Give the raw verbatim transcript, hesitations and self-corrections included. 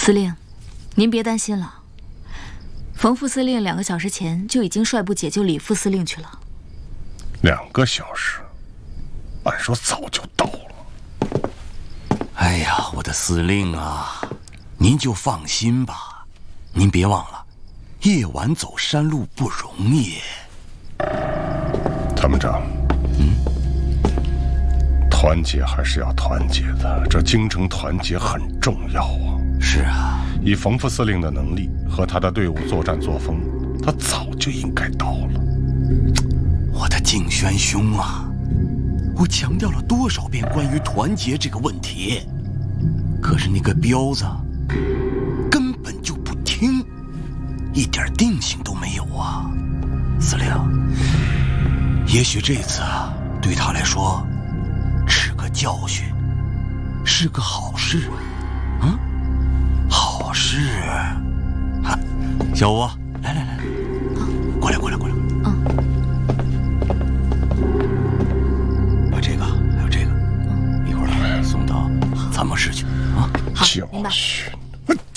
司令，您别担心了。冯副司令两个小时前就已经率部解救李副司令去了。 两个小时，按说早就到了。 哎呀，我的司令啊，您就放心吧。您别忘了，夜晚走山路不容易。 参谋长，嗯，团结还是要团结的，这京城团结很重要啊。 是啊， 以冯副司令的能力和他的队伍作战作风，他早就应该到了。 我的敬轩兄啊，我强调了多少遍关于团结这个问题，可是那个彪子根本就不听，一点定性都没有啊。司令，也许这次啊，对他来说是个教训，是个好事，啊，好事。哈，小吴，来来来来，过来过来过来。 嗯。 把这个还有这个，一会儿送到参谋室去啊。 好，明白。 教训，